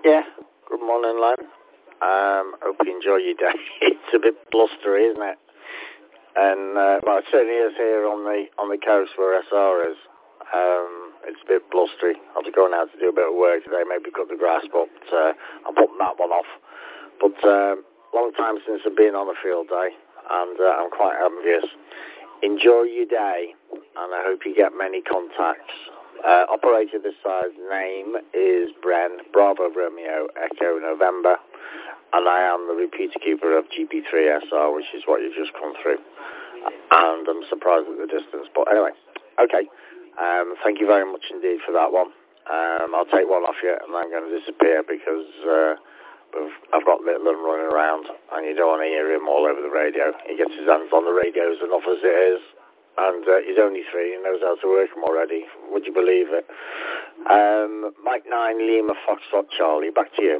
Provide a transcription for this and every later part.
Yeah, good morning, Len. Hope you enjoy your day. It's a bit blustery, isn't it? And well, it certainly is here on the coast where SR is. It's a bit blustery. I was going out to do a bit of work today, maybe cut the grass, but I'm putting that one off. But long time since I've been on a field day, and I'm quite envious. Enjoy your day, and I hope you get many contacts. Operator this side's name is Bren, Bravo Romeo Echo November, and I am the repeater keeper of GP3SR, which is what you've just come through. And I'm surprised at the distance, but anyway, okay. Thank you very much indeed for that one. I'll take one off you, and I'm going to disappear because I've got little one running around, and you don't want to hear him all over the radio. He gets his hands on the radios enough as it is. And he's only 3, he knows how to work them already. Would you believe it? Mike 9, Lima, Foxtrot, Charlie, back to you.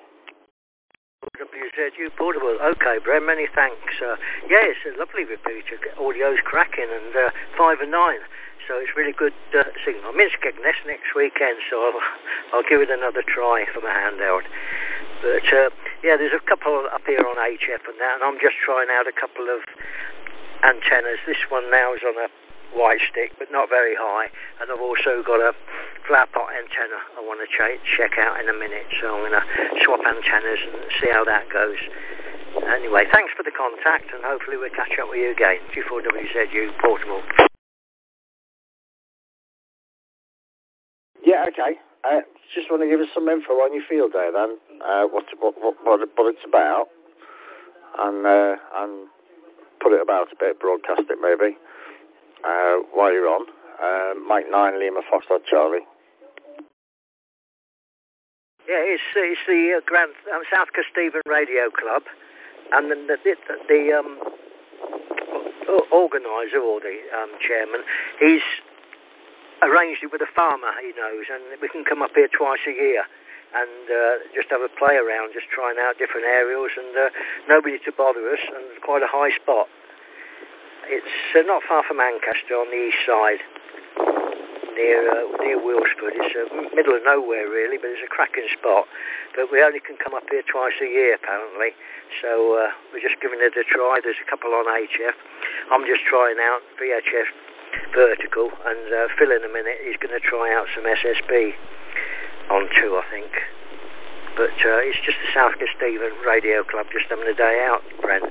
WZU Portable. Okay, Bren, many thanks. Yeah, it's a lovely repeater. Audio's cracking, and 5 and 9. So it's really good signal. I'm in Skegness next weekend, so I'll give it another try for my handheld. But yeah, there's a couple up here on HF and that, and I'm just trying out a couple of antennas. This one now is on a white stick, but not very high, and I've also got a flat pot antenna I want to check out in a minute, so I'm going to swap antennas and see how that goes. Anyway, thanks for the contact, and hopefully we'll catch up with you again. G4WZU Portable. Yeah, okay. Just want to give us some info on your field day then, what it's about, and put it about a bit, broadcast it maybe, while you're on. Mike 9, Lima, Foxtrot, Charlie. Yeah, it's the Grand South Kesteven Radio Club, and the organiser or the chairman, he's arranged it with a farmer he knows, and we can come up here twice a year and just have a play around, just trying out different aerials, and nobody to bother us, and quite a high spot. It's not far from Ancaster on the east side, near Wilsford. It's middle of nowhere really, but it's a cracking spot. But we only can come up here twice a year apparently, so we're just giving it a try. There's a couple on HF. I'm just trying out VHF vertical, and Phil in a minute, he's going to try out some SSB on 2, I think. But it's just the South Kesteven Radio Club, just having a day out, Brent.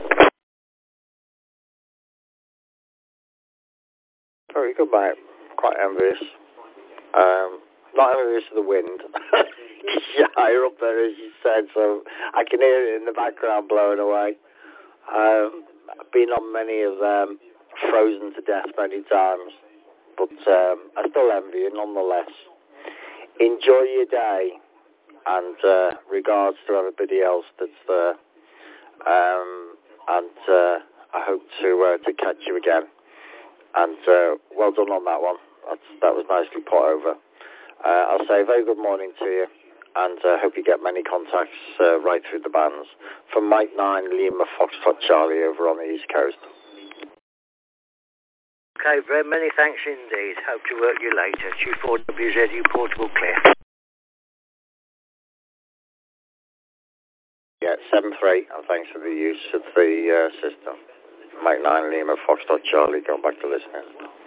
Very good, mate. Quite envious. Not envious of the wind. Yeah, higher up there, as you said, so I can hear it in the background blowing away. I've been on many of them, frozen to death many times, but I still envy you nonetheless. Enjoy your day, and regards to everybody else that's there, and I hope to catch you again. And well done on that one. That was nicely put over. I'll say a very good morning to you, and hope you get many contacts right through the bands. From Mike 9, Lima, Foxtrot, Charlie over on the East Coast. Okay, Brent, many thanks indeed. Hope to work you later. G4WZU Portable clear. Yeah, 7-3, and thanks for the use of the system. Mike 9, Lima, Foxtrot, Charlie, going back to listening.